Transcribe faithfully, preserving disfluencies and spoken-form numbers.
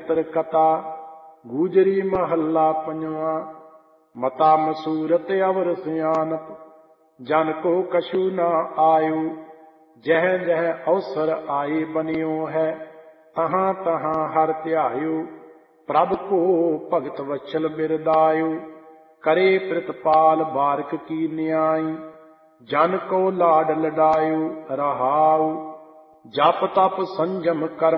ਚਰਿਤ੍ਰ ਕਥਾ। ਗੂਜਰੀ ਮਹੱਲਾ ਪੰਜਵਾਂ। ਮਤਾ ਮਸੂਰਤ ਅਵਰ ਸਿਆਨਤ, ਜਨ ਕੋ ਕਛੂ ਨਾ ਆਯੂ। ਜਹ ਜਹ ਅਵਸਰ ਆਏ ਬਨਿਓ ਹੈ, ਤਹਾਂ ਤਹਾਂ ਹਰਿ ਧਿਆਇਓ। ਪ੍ਰਭ ਕੋ ਭਗਤ ਵਛਲ ਬਿਰਦਾਇਓ, ਕਰੇ ਪ੍ਰਿਤਪਾਲ ਬਾਰਿਕ ਕੀ ਨਿਆਈ। ਜਨ ਕੋ ਲਾਡ ਲਡਾਇਓ ਰਹਾਉ, ਜਪ ਤਪ ਸੰਜਮ ਕਰਮ